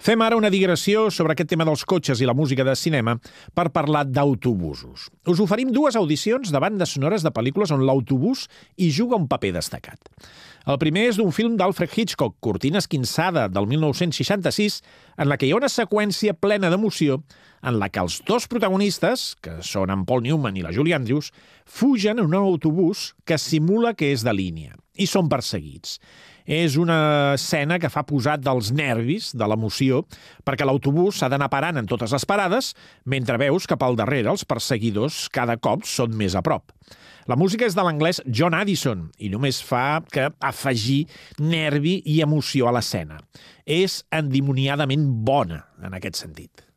Fem ara una digressió sobre aquest tema dels cotxes i la música de cinema per parlar d'autobusos. Us oferim dues audicions de bandes sonores de pel·lícules on l'autobús hi juga un paper destacat. El primer és d'un film d'Alfred Hitchcock, Cortina esquinçada, del 1966, en la que hi ha una seqüència plena d'emoció en la que els dos protagonistes, que són en Paul Newman i la Julie Andrews, fugen en un autobús que simula que és de línia i són perseguits. És una escena que fa posat dels nervis, de l'emoció, perquè l'autobús s'ha d'anar parant en totes les parades, mentre veus que pel darrere els perseguidors cada cop són més a prop. La música és de l'anglès John Addison i només fa que afegir nervi i emoció a l'escena. És endimoniadament bona en aquest sentit.